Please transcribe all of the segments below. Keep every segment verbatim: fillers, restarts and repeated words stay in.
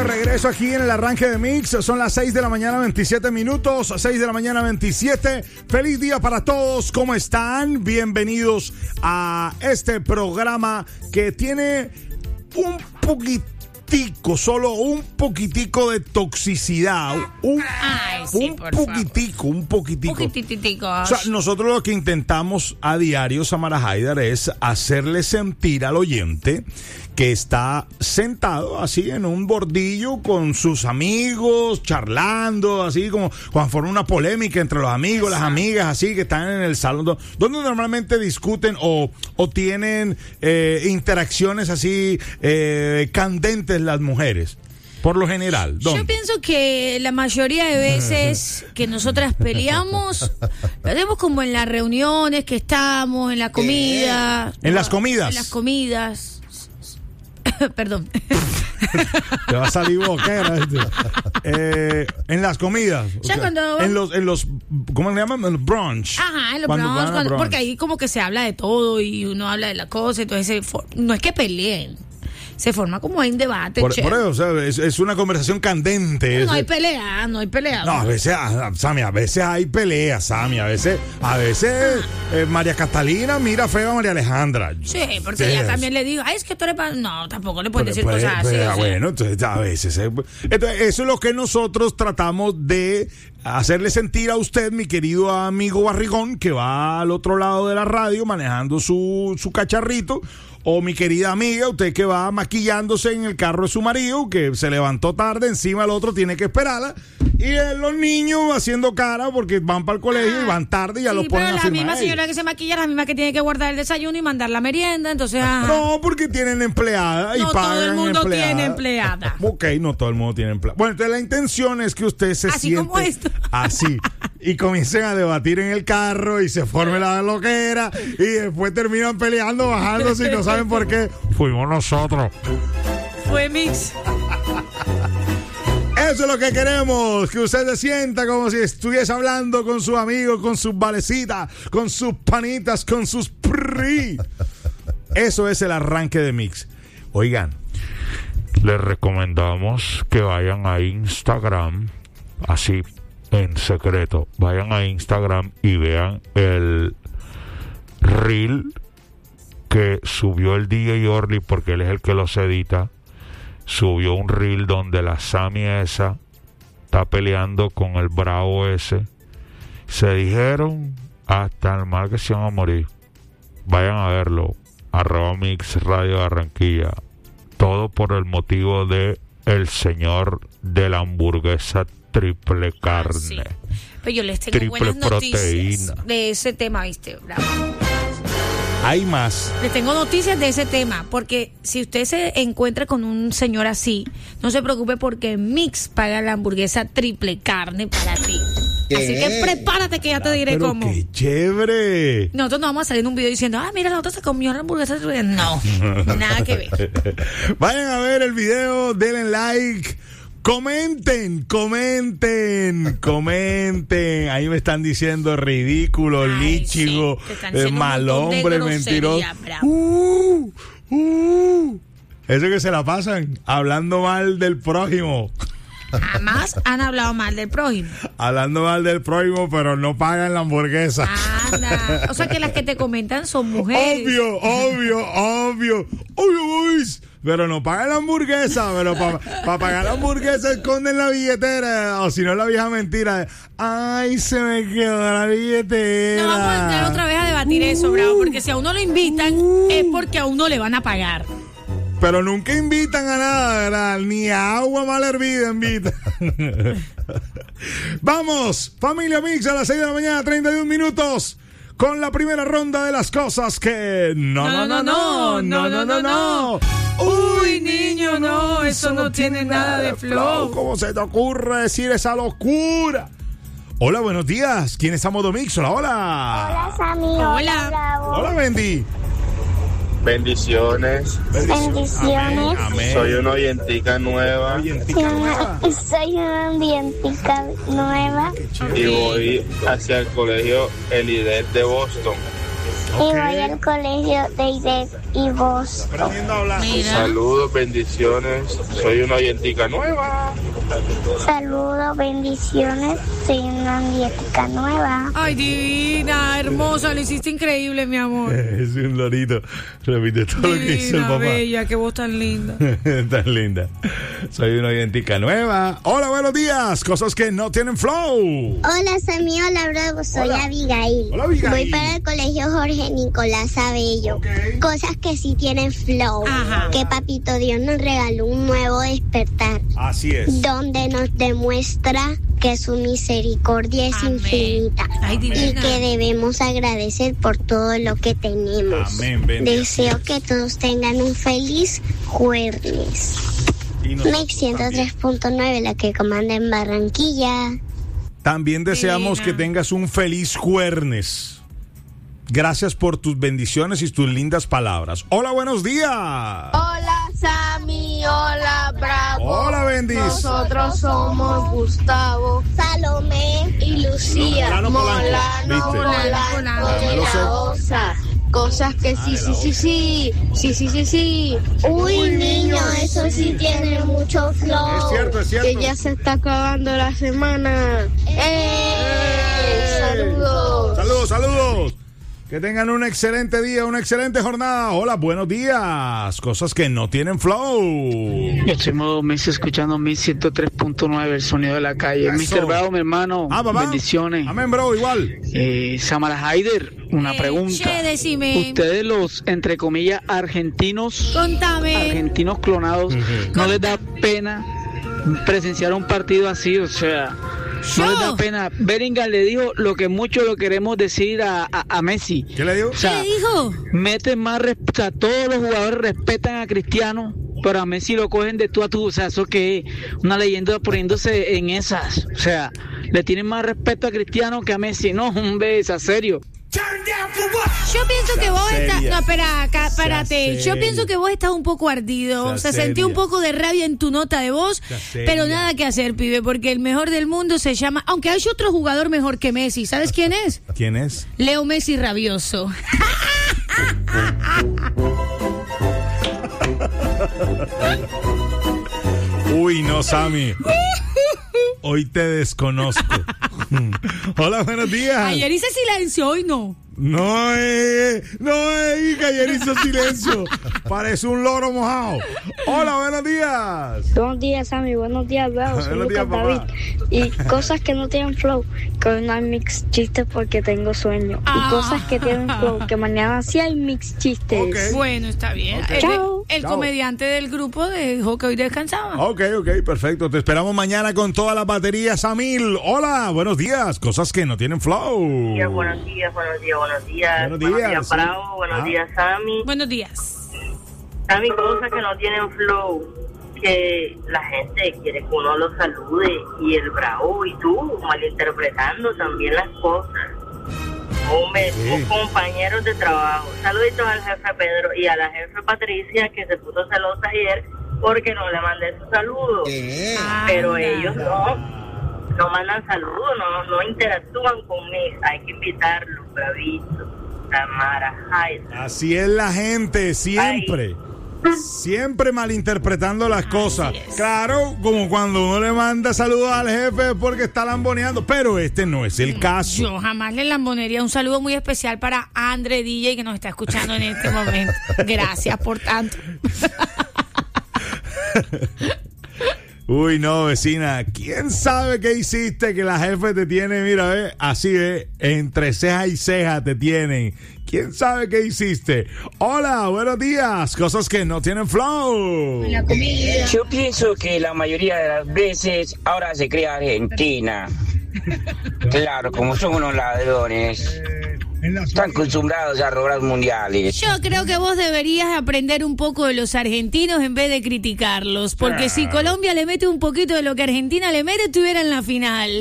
regreso aquí en el arranque de Mix. Son las seis de la mañana, veintisiete minutos. seis de la mañana, veintisiete. Feliz día para todos. ¿Cómo están? Bienvenidos a este programa que tiene un poquitico, solo un poquitico de toxicidad. Un, Ay, sí, un por poquitico, favor. un poquitico. Poquititico. O sea, nosotros lo que intentamos a diario, Samara Haidar, es hacerle sentir al oyente que está sentado así en un bordillo con sus amigos, charlando, así como cuando forma una polémica entre los amigos, las amigas, así que están en el salón, donde normalmente discuten o, o tienen eh, interacciones así eh, candentes las mujeres. Por lo general, ¿dónde? Yo pienso que la mayoría de veces que nosotras peleamos, lo hacemos como en las reuniones que estamos, en la comida. ¿En las comidas? En las comidas. Perdón. Te va a salir boquera. Este. Eh, en las comidas. Ya o sea, cuando- en los, en los, ¿cómo se llaman? En los brunch. Ajá, en los Cuando brunch, van a cuando- brunch. porque ahí como que se habla de todo y uno habla de la cosa, entonces se for- no es que peleen, se forma como un debate. Por, chévere. por eso, o sea, es, es una conversación candente. no es- hay pelea, no hay pelea. No, a veces, a- Sammy, a veces hay peleas, Sammy, a veces, a veces eh, María Catalina mira feo a María Alejandra. Sí, porque Sí, ella es- también le digo, ay, es que tú eres pa-". No, tampoco le puedes Pues, decir pues, cosas pues, así. ah, o sea. bueno, entonces a veces. eh, entonces, eso es lo que nosotros tratamos de hacerle sentir a usted, mi querido amigo Barrigón, que va al otro lado de la radio manejando su, su cacharrito. O mi querida amiga, usted que va maquillándose en el carro de su marido, que se levantó tarde, encima el otro tiene que esperarla. Y eh, los niños haciendo cara porque van para el colegio y van tarde y ya Sí, los ponen pero a la firmar. misma Ey. señora que se maquilla, la misma que tiene que guardar el desayuno y mandar la merienda, entonces ajá. No, porque tienen empleada y No pagan todo el mundo empleada. tiene empleada. Ok, no todo el mundo tiene empleada. Bueno, entonces la intención es que usted se Así siente como esto. así y comiencen a debatir en el carro y se forme la loquera y después terminan peleando, bajándose y no saben por qué. Fuimos nosotros. Fue Mix. Eso es lo que queremos, que usted se sienta como si estuviese hablando con sus amigos, con sus valecitas, con sus panitas, con sus prri. Eso es el arranque de Mix. Oigan, les recomendamos que vayan a Instagram, así en secreto, vayan a Instagram y vean el reel que subió el D J Orly, porque él es el que los edita. Subió un reel donde la Sammy esa está peleando con el bravo ese. Se dijeron hasta el mal que se van a morir. Vayan a verlo. Arroba Mix Radio Barranquilla. Todo por el motivo de el señor de la hamburguesa triple carne. Ah, sí. Pero yo les tengo Triple buenas noticias proteína. de ese tema, ¿viste? Bravo. Hay más. Les tengo noticias de ese tema, porque si usted se encuentra con un señor así, no se preocupe porque Mix paga la hamburguesa triple carne para ti. ¿Qué? Así que prepárate que ya te diré Pero cómo. qué chévere. Nosotros no vamos a salir en un video diciendo, ah, mira, la otra se comió la hamburguesa triple carne. No, nada que ver. Vayan a ver el video, denle like, comenten, comenten, comenten. Ahí me están diciendo ridículo, Ay, líchigo, sí, te están eh, diciendo un mal montón de hombre, grosería, mentiroso. bravo. Uh, uh. Eso que se la pasan hablando mal del prójimo. Jamás han hablado mal del prójimo. Hablando mal del prójimo, pero no pagan la hamburguesa. Anda. O sea que las que te comentan son mujeres. Obvio, obvio, obvio, obvio, boys. Pero no pagan la hamburguesa, pero para pa pagar la hamburguesa esconden la billetera, o si no la vieja mentira de, ay, se me quedó la billetera. No vamos a entrar otra vez a debatir eso, bravo, porque si a uno lo invitan es porque a uno le van a pagar. Pero nunca invitan a nada, ¿verdad? Ni a agua mal hervida invitan. Vamos, familia Mix, a las seis de la mañana, treinta y un minutos. Con la primera ronda de las cosas que... No, no, no, no, no, no, no, no. Uy, niño, no, eso no tiene nada de flow. ¿Cómo se te ocurre decir esa locura? Hola, buenos días. ¿Quién es Modo Mix? Hola, hola. Hola, Sammy. Hola. Bravo. Hola, Bendy. Bendiciones. Bendiciones. Amén, amén. Soy una oyentica nueva Oyentica nueva. Soy una ambientica nueva. y voy hacia el colegio Elidet de Boston. Y voy al colegio de I D E P y vos. Aprendiendo a hablar. Mira. Saludos, bendiciones. Soy una oyentica nueva. Saludos, bendiciones. Soy una dietética nueva. Ay, divina, hermosa, lo hiciste increíble, mi amor. Es un lorito. Repite todo lo que dice el Divina, papá. bella, qué voz tan linda. Tan linda. Soy una oyentica nueva. Hola, buenos días. Cosas que no tienen flow. Hola, Sammy. Hola, Bravo. Soy Hola. Abigail. Hola, Abigail. Voy para el colegio Jorge Nicolás Abello. Ok. Cosas que sí tienen flow. Ajá. Que Papito Dios nos regaló un nuevo despertar. Así es. Donde nos demuestra que su misericordia es Amén. infinita. Ay, Y divina. que debemos agradecer por todo lo que tenemos. Amén, bendito. Deseo que todos tengan un feliz jueves. Y nosotros Mex ciento tres punto nueve, la que comanda en Barranquilla. También deseamos Divina. que tengas un feliz jueves. Gracias por tus bendiciones y tus lindas palabras. Hola, buenos días. Hola Sammy, hola Bravo. Hola, Bendis. Nosotros somos Gustavo Salomé. y Lucía. Molano Polanco. Molano, ¿Viste? Molano, Polanco. Me lo sé. de la Osa. Cosas que sí, sí, sí, sí, sí, sí, sí, sí. Uy, niño, eso sí tiene mucho flow. Es cierto, es cierto. Que ya se está acabando la semana. ¡Eh! Saludos. Saludos, saludos. Que tengan un excelente día, una excelente jornada. Hola, buenos días. Cosas que no tienen flow. Yo estoy modo Messi escuchando mi ciento tres punto nueve, el sonido de la calle. Eso. mister Bravo, mi hermano, Ah, papá. bendiciones. Amén, bro, igual. Eh, Samara Haider, una Eh, pregunta. che, decime. Ustedes los, entre comillas, argentinos, Contame. argentinos clonados, ¿no les da pena presenciar un partido así? O sea, Yo. no les da pena. Bellingham le dijo lo que mucho lo queremos decir a, a, a Messi. ¿Qué le digo? O sea, ¿Qué dijo? meten más respeto, o sea, todos los jugadores respetan a Cristiano, pero a Messi lo cogen de tú a tú, o sea, eso que es una leyenda poniéndose en esas, o sea, le tienen más respeto a Cristiano que a Messi, no, hombre, es a serio. Yo pienso que vos seria. estás. No, espera, acá, Sea espérate. Yo seria. pienso que vos estás un poco ardido. Sea Se sentí un seria. poco de rabia en tu nota de voz. Sea seria. Pero nada que hacer, pibe, porque el mejor del mundo se llama. Aunque hay otro jugador mejor que Messi. ¿Sabes quién es? ¿Quién es? Leo Messi rabioso. Uy, no, Sammy. Hoy te desconozco. Hola, buenos días. Ayer hice silencio, hoy no. No es, no es, que ayer hizo silencio. Parece un loro mojado. Hola, buenos días. Buenos días, Sammy. Buenos días, Bravo. Soy Buenos días, Lucas papá. David. Y cosas que no tienen flow, que hoy no hay mix chistes porque tengo sueño. Ah. Y cosas que tienen flow, que mañana sí hay mix chistes. Ok. Bueno, está bien. El, Chao. el Chao. comediante del grupo dijo que hoy descansaba. Ok, ok, perfecto. Te esperamos mañana con todas las baterías a mil. Hola, buenos días. Cosas que no tienen flow. Buenos días, buenos días, buenos días, buenos días. Buenos días, sí. Bravo, buenos Ah. días, Sammy. Buenos días. Sammy, cosas que no tienen flow, que la gente quiere que uno los salude y el Bravo y tú malinterpretando también las cosas. Hombre, Sí. tus compañeros de trabajo. Saluditos al jefe Pedro y a la jefe Patricia, que se puso celosa ayer porque no le mandé su saludo. Pero Anda. ellos no. No mandan saludos, no, no interactúan conmigo. Hay que invitarlos, bravito. Tamara, ay, Así es la gente, siempre. Siempre malinterpretando las cosas. es. Claro, como cuando uno le manda saludos al jefe porque está lamboneando. Pero este no es el caso. Yo jamás le lambonería. Un saludo muy especial para Andre D J que nos está escuchando en este momento. Gracias por tanto. Uy, no, vecina. ¿Quién sabe qué hiciste que la jefe te tiene, mira, ve, así ve, entre ceja y ceja te tienen? ¿Quién sabe qué hiciste? Hola, buenos días. Cosas que no tienen flow. Yo pienso que la mayoría de las veces ahora se crea Argentina. Claro, como son unos ladrones. Están acostumbrados a robar mundiales. Yo creo que vos deberías aprender un poco de los argentinos en vez de criticarlos. Porque si Colombia le mete un poquito de lo que Argentina le mete, estuviera en la final.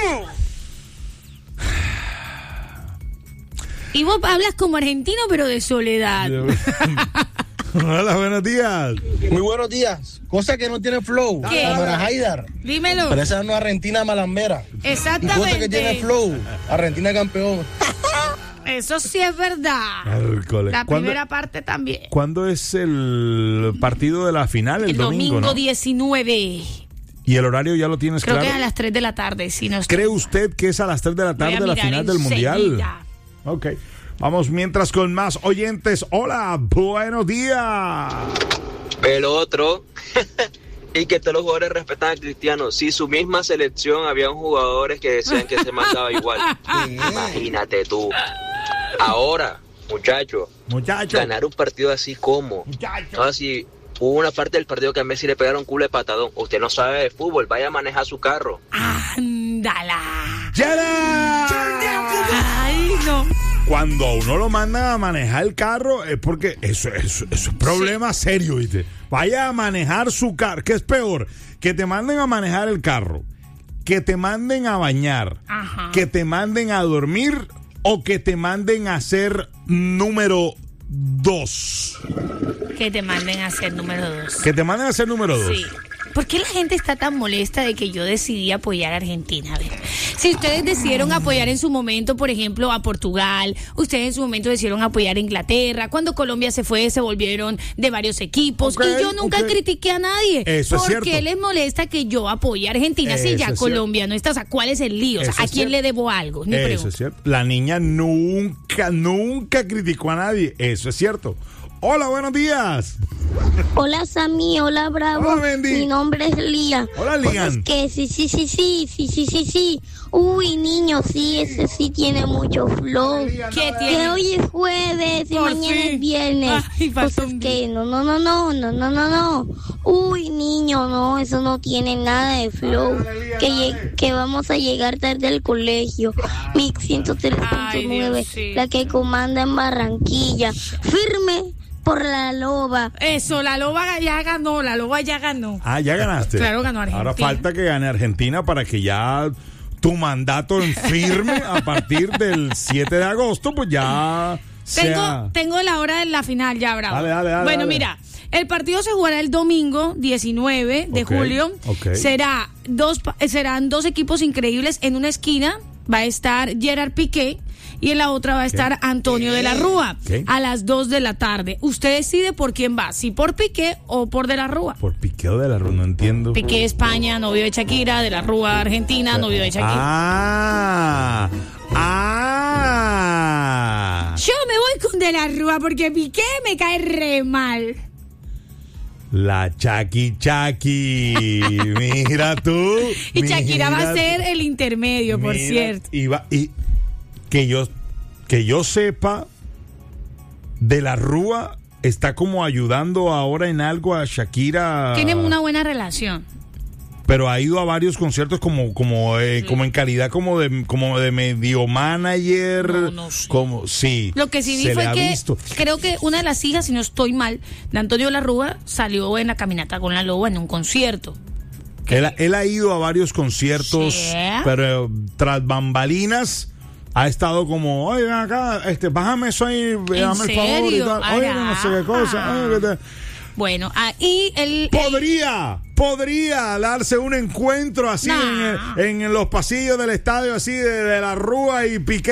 Y vos hablas como argentino, pero de soledad. Hola, buenos días. Muy buenos días. Cosa que no tiene flow. ¿Qué? Samara Haidar. Dímelo. Pero esa no es Argentina malambera. Y cosa que tiene Exactamente. flow. Argentina campeón. Eso sí es verdad. Hércules. La ¿Cuándo- primera parte también. ¿Cuándo es el partido de la final? El, El domingo, domingo ¿no? diecinueve. ¿Y el horario ya lo tienes Creo claro? que es a las tres de la tarde. Si no estoy- ¿Cree usted que es a las tres de la Voy a tarde la mirar final del enseguida. Mundial? Ok. Vamos mientras con más oyentes. Hola, buenos días. El otro, y que todos los jugadores respetan a Cristiano. Si su misma selección habían jugadores que decían que se mandaba igual. Imagínate tú. Ahora, muchachos, Muchacho. ganar un partido así como. No, si hubo una parte del partido que a Messi le pegaron culo de patadón. Usted no sabe de fútbol, vaya a manejar su carro. Ándala. Ay, no. Cuando a uno lo mandan a manejar el carro es porque eso, eso, eso es problema serio, ¿viste? Vaya a manejar su carro. ¿Qué es peor? Que te manden a manejar el carro, que te manden a bañar, Ajá. que te manden a dormir o que te manden a hacer número dos. Que te manden a ser número dos. Que te manden a hacer número dos. Sí. ¿Por qué la gente está tan molesta de que yo decidí apoyar a Argentina? A ver, si ustedes decidieron apoyar en su momento, por ejemplo, a Portugal, ustedes en su momento decidieron apoyar a Inglaterra, cuando Colombia se fue, se volvieron de varios equipos, Ok, y yo nunca ok. critiqué a nadie. Eso es ¿Por cierto. qué les molesta que yo apoye a Argentina si Eso ya es Colombia no está? O sea, ¿cuál es el lío? O sea, Eso ¿a es quién cierto. le debo algo? Es mi Eso pregunta. es cierto. La niña nunca, nunca criticó a nadie. Eso es cierto. Hola, buenos días. Hola Sammy, hola Bravo. Hola, Bendy. Mi nombre es Lía. Hola, Pues Lian. es que sí, sí, sí, sí, sí, sí, sí, sí. Uy, niño, sí, ese sí tiene mucho flow. ¿Qué Que tiene? hoy es jueves y Por mañana fin. es viernes. Ay, falta Pues es un que no, no, no, no, no, no, no, no. Uy, niño, no, eso no tiene nada de flow. Que, lle- que vamos a llegar tarde al colegio. Mix ciento tres punto nueve, Diosito. la que comanda en Barranquilla. Firme por la loba. Eso, la loba ya ganó, la loba ya ganó. Ah, ya ganaste. Claro, ganó Argentina. Ahora falta que gane Argentina para que ya tu mandato en firme a partir del siete de agosto, pues ya Tengo, sea... tengo la hora de la final ya, Bravo. Dale, dale, dale, bueno, dale. mira, el partido se jugará el domingo diecinueve de Ok, julio. ok. Será dos, pa- serán dos equipos increíbles. En una esquina va a estar Gerard Piqué y en la otra va a estar Antonio de la Rúa Ok. a las dos de la tarde. Usted decide por quién va, si por Piqué o por de la Rúa. Por Piqueo de la Rúa, no entiendo. Piqué España, novio de Shakira, de la Rúa Argentina, novio de Shakira. Ah, ah. Yo me voy con de la Rúa porque Piqué me cae re mal. La Chaki Chaki. Mira tú. Y Shakira va a mira ser tú. el intermedio, por Mira, cierto. Y, va- y que yo que yo sepa, de la Rúa está como ayudando ahora en algo a Shakira. Tienen una buena relación. Pero ha ido a varios conciertos como como eh, Sí. como en calidad como de como de medio manager. No, no sé. Como sí. Lo que sí vi se le fue ha que visto. creo que una de las hijas, si no estoy mal, de Antonio de la Rúa, salió en la caminata con la loba en un concierto. Él, él ha ido a varios conciertos, Sí. pero tras bambalinas ha estado como, oye, ven acá, este, bájame eso ahí, dame el favor y serio? tal. Oye, no sé qué cosa. Araja. oye, ¿qué tal? Bueno, ahí el... Podría, podría darse un encuentro así Nah. en, en los pasillos del estadio, así de, de la Rúa y Piqué.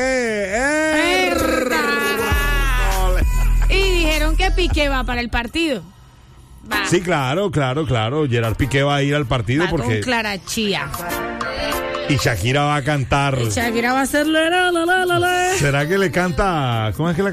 Verdad. Y dijeron que Piqué va para el partido. Va, Sí, claro, claro, claro. Gerard Piqué va a ir al partido va porque con Clara Chía. y Shakira va a cantar. Shakira va a hacer... la, la, la, la, la. ¿Será que le canta? ¿Cómo es que la